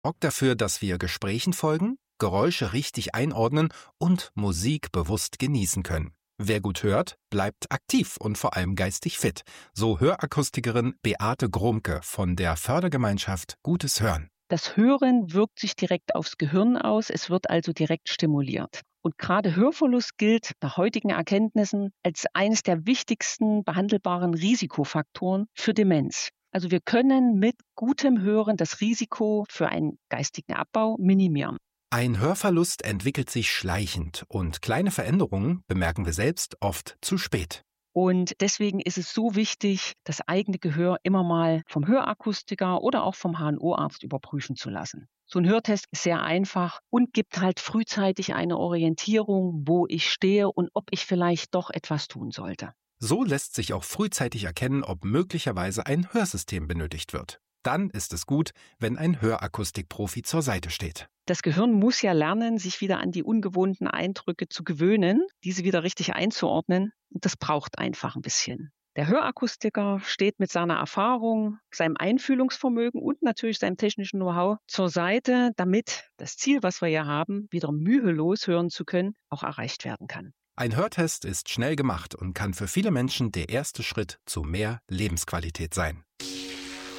Sorgt dafür, dass wir Gesprächen folgen, Geräusche richtig einordnen und Musik bewusst genießen können. Wer gut hört, bleibt aktiv und vor allem geistig fit. So Hörakustikerin Beate Gromke von der Fördergemeinschaft Gutes Hören. Das Hören wirkt sich direkt aufs Gehirn aus, es wird also direkt stimuliert. Und gerade Hörverlust gilt nach heutigen Erkenntnissen als eines der wichtigsten behandelbaren Risikofaktoren für Demenz. Also wir können mit gutem Hören das Risiko für einen geistigen Abbau minimieren. Ein Hörverlust entwickelt sich schleichend und kleine Veränderungen bemerken wir selbst oft zu spät. Und deswegen ist es so wichtig, das eigene Gehör immer mal vom Hörakustiker oder auch vom HNO-Arzt überprüfen zu lassen. So ein Hörtest ist sehr einfach und gibt halt frühzeitig eine Orientierung, wo ich stehe und ob ich vielleicht doch etwas tun sollte. So lässt sich auch frühzeitig erkennen, ob möglicherweise ein Hörsystem benötigt wird. Dann ist es gut, wenn ein Hörakustikprofi zur Seite steht. Das Gehirn muss ja lernen, sich wieder an die ungewohnten Eindrücke zu gewöhnen, diese wieder richtig einzuordnen. Und das braucht einfach ein bisschen. Der Hörakustiker steht mit seiner Erfahrung, seinem Einfühlungsvermögen und natürlich seinem technischen Know-how zur Seite, damit das Ziel, was wir hier haben, wieder mühelos hören zu können, auch erreicht werden kann. Ein Hörtest ist schnell gemacht und kann für viele Menschen der erste Schritt zu mehr Lebensqualität sein.